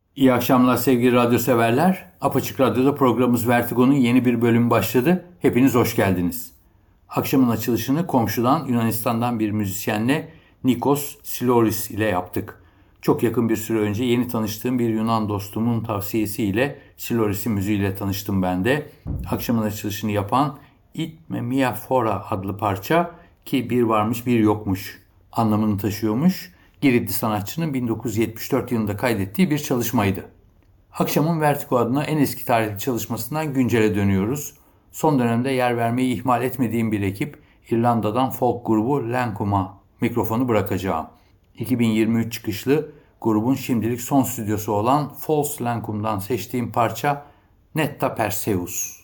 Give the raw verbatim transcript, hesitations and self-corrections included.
İyi akşamlar sevgili radyo severler. Apaçık Radyo'da programımız Vertigo'nun yeni bir bölümü başladı. Hepiniz hoş geldiniz. Akşamın açılışını komşudan Yunanistan'dan bir müzisyenle Nikos Siloris ile yaptık. Çok yakın bir süre önce yeni tanıştığım bir Yunan dostumun tavsiyesiyle Siloris'in müziğiyle tanıştım ben de. Akşamın açılışını yapan It Me Mia Fora adlı parça ki bir varmış bir yokmuş anlamını taşıyormuş. Giritli sanatçının bin dokuz yüz yetmiş dört yılında kaydettiği bir çalışmaydı. Akşamın Vertigo adına en eski tarihli çalışmasından güncele dönüyoruz. Son dönemde yer vermeyi ihmal etmediğim bir ekip İrlanda'dan folk grubu Lankum'a mikrofonu bırakacağım. iki bin yirmi üç çıkışlı grubun şimdilik son stüdyosu olan False Lankum'dan seçtiğim parça Netta Perseus.